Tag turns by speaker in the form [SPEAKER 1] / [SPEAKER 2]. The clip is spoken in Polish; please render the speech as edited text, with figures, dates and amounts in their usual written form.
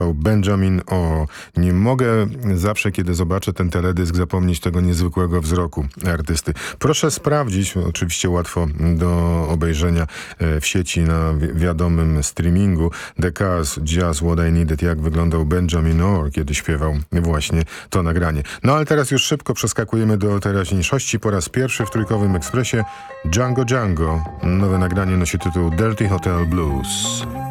[SPEAKER 1] Benjamin O. Nie mogę zawsze, kiedy zobaczę ten teledysk, zapomnieć tego niezwykłego wzroku artysty. Proszę sprawdzić, oczywiście łatwo do obejrzenia w sieci na wiadomym streamingu, The Cars, Jazz, What I Needed, jak wyglądał Benjamin O, kiedy śpiewał właśnie to nagranie. No ale teraz już szybko przeskakujemy do teraźniejszości. Po raz pierwszy w Trójkowym Ekspresie Django Django. Nowe nagranie nosi tytuł Dirty Hotel Blues.